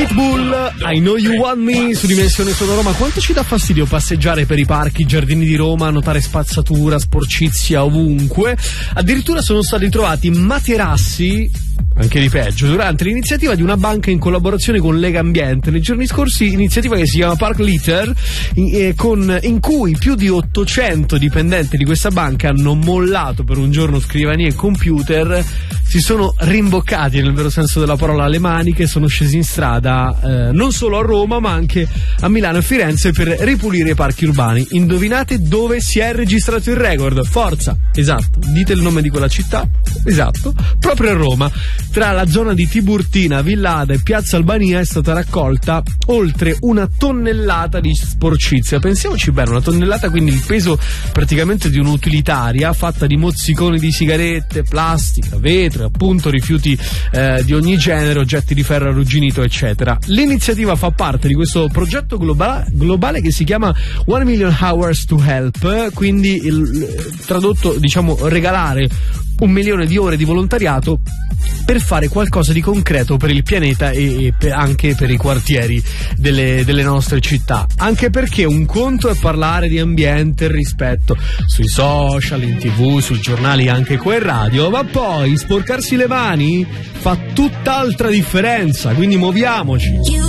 Pitbull, I Know You Want Me su Dimensione Sonora. Ma quanto ci dà fastidio passeggiare per i parchi, i giardini di Roma, notare spazzatura, sporcizia ovunque. Addirittura sono stati trovati materassi, anche di peggio, durante l'iniziativa di una banca in collaborazione con Lega Ambiente nei giorni scorsi, iniziativa che si chiama Park Litter, in cui più di 800 dipendenti di questa banca hanno mollato per un giorno scrivanie e computer, si sono rimboccati nel vero senso della parola le maniche, sono scesi in strada non solo a Roma ma anche a Milano e Firenze per ripulire i parchi urbani. Indovinate dove si è registrato il record? Forza, esatto, dite il nome di quella città, esatto, proprio a Roma. Tra la zona di Tiburtina, Villada e Piazza Albania è stata raccolta oltre 1 tonnellata di sporcizia. Pensiamoci bene, 1 tonnellata, quindi il peso praticamente di un'utilitaria fatta di mozziconi di sigarette, plastica, vetro e appunto rifiuti di ogni genere, oggetti di ferro arrugginito eccetera. L'iniziativa fa parte di questo progetto globale che si chiama 1 Million Hours to Help, quindi tradotto diciamo regalare 1 milione di ore di volontariato per fare qualcosa di concreto per il pianeta e anche per i quartieri delle nostre città. Anche perché un conto è parlare di ambiente e rispetto sui social, in TV, sui giornali, anche qua in radio, ma poi sporcarsi le mani fa tutt'altra differenza, quindi muoviamoci.